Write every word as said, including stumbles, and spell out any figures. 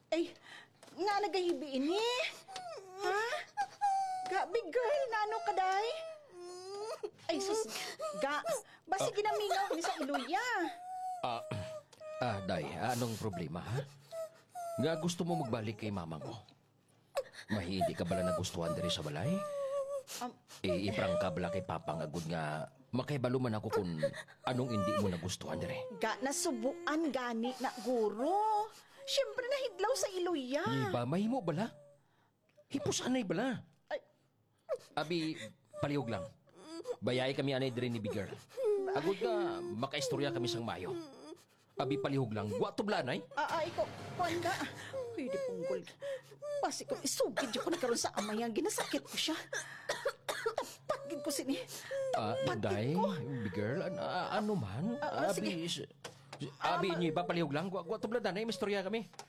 Ay, nga nagahibi ini. Ha? Gabi girl, nano ka day? Ay sus, ga, basi ginamingaw ni sa iluya. Ah, ah, Day, anong problema, ha? Nga gusto mo magbalik kay mama mo? Mahindi ka bala nagustuhan diri sa balay? Um, E, iprang ka bala kay Papa nga good nga makaibalo man ako kung anong hindi mo nagustuhan diri. ga, nasubuan gani na guro. Siyempre nahidlaw sa iluya. Iba, mahimo bala? Hipusanay bala? Ay, Abi, palihog lang. Bayay kami anay diri ni Bigger. Agud nga, makaistorya kami sang mayo. Abi, palihog lang. Wa tublanay? ah, ay ko, kuanda. Pwede punggol. Basi ko, isugid ko na karon sa amay ang ginasakit ko siya. Tapagin ko sini. Ah, Day, big girl, an- ah, ano man? Ah, ah, Abi, s- Abi, niyo ba palihog lang? Gwa, gwa tubla na, may istorya kami.